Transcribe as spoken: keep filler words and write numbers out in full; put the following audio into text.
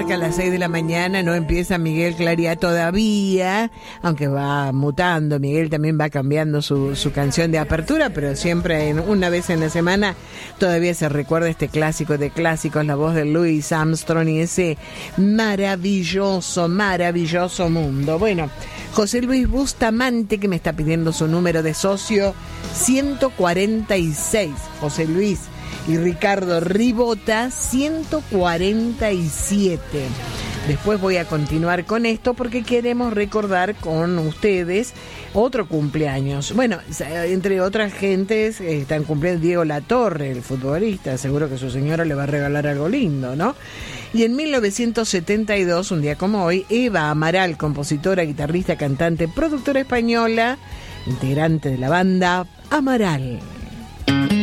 marca las seis de la mañana, no empieza Miguel Claría todavía, aunque va mutando. Miguel también va cambiando su, su canción de apertura, pero siempre en, una vez en la semana todavía se recuerda este clásico de clásicos, la voz de Louis Armstrong y ese maravilloso, maravilloso mundo. Bueno, José Luis Bustamante, que me está pidiendo su número de socio, ciento cuarenta y seis. José Luis. Y Ricardo Ribota, ciento cuarenta y siete. Después voy a continuar con esto porque queremos recordar con ustedes otro cumpleaños. Bueno, entre otras gentes están cumpliendo Diego Latorre, el futbolista. Seguro que su señora le va a regalar algo lindo, ¿no? Y en mil novecientos setenta y dos, un día como hoy, Eva Amaral, compositora, guitarrista, cantante, productora española, integrante de la banda Amaral.